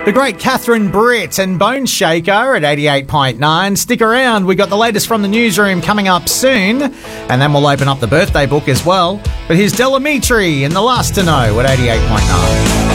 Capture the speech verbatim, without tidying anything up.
The great Catherine Britt and Bone Shaker at eighty-eight point nine. Stick around, we got the latest from the newsroom coming up soon, and then we'll open up the birthday book as well. But here's Delamitri in The Last to Know at eighty-eight point nine.